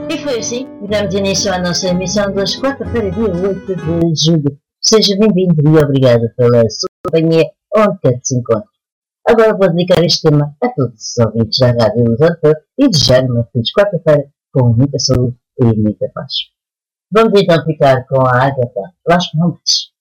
E foi assim que damos início à nossa emissão de hoje, quarta-feira, dia 8 de julho. Seja bem-vindo e obrigado pela sua companhia, onde quer que se encontre. Agora vou dedicar este tema a todos os ouvintes da Rádio Doutor e desejar uma feliz quarta-feira com muita saúde e muita paz. Vamos então ficar com a Agatha Las Palmas.